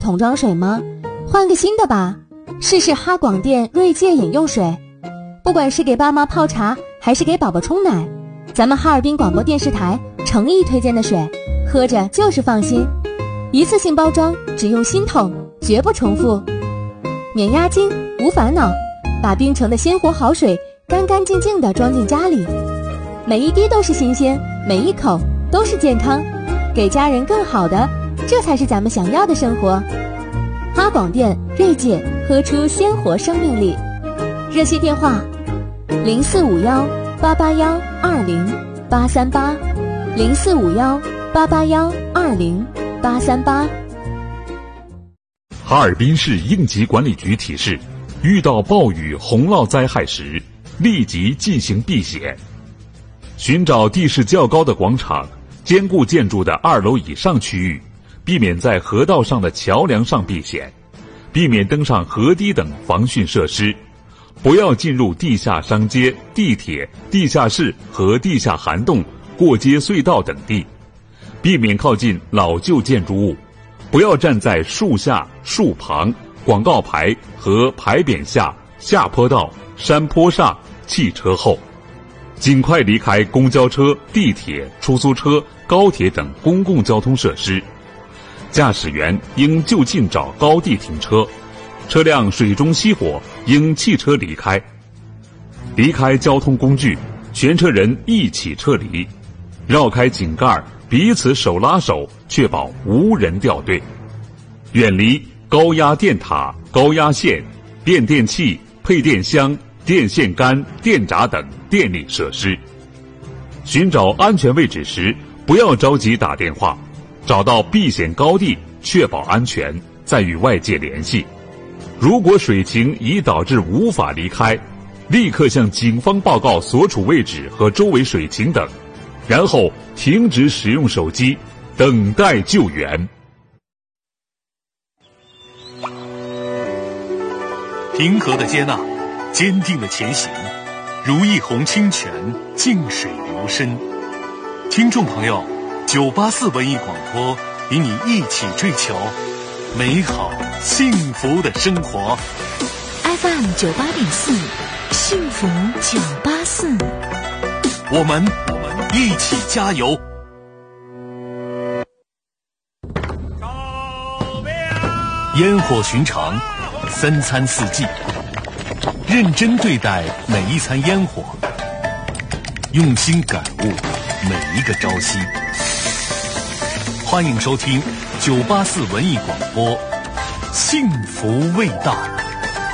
桶装水吗？换个新的吧，试试哈广电锐界饮用水。不管是给爸妈泡茶，还是给宝宝冲奶，咱们哈尔滨广播电视台诚意推荐的水，喝着就是放心。一次性包装，只用新桶，绝不重复。免押金，无烦恼，把冰城的鲜活好水干干净净地装进家里，每一滴都是新鲜，每一口都是健康，给家人更好的，这才是咱们想要的生活。哈广电锐界，喝出鲜活生命力。热线电话0451-881-20838，0451-881-20838。 哈尔滨市应急管理局提示：遇到暴雨、洪涝灾害时，立即进行避险。寻找地势较高的广场、坚固建筑的2楼以上区域，避免在河道上的桥梁上避险，避免登上河堤等防汛设施，不要进入地下商街、地铁、地下室和地下涵洞、过街隧道等地，避免靠近老旧建筑物，不要站在树下、树旁、广告牌和牌匾下、下坡道、山坡上、汽车后，尽快离开公交车、地铁、出租车、高铁等公共交通设施。驾驶员应就近找高地停车，车辆水中熄火应弃车离开。离开交通工具，全车人一起撤离，绕开井盖，彼此手拉手，确保无人掉队。远离高压电塔、高压线、变电器、配电箱、电线杆、电闸等电力设施。寻找安全位置时，不要着急打电话，找到避险高地，确保安全，再与外界联系。如果水情已导致无法离开，立刻向警方报告所处位置和周围水情等，然后停止使用手机，等待救援。 平和的接纳，坚定的前行，如一泓清泉，静水流深。听众朋友，984文艺广播与你一起追求美好幸福的生活。 FM 98.4，幸福984， 我们一起加油。烟火寻常，3餐4季，认真对待每一餐烟火，用心感悟每一个朝夕。欢迎收听984文艺广播，幸福味道。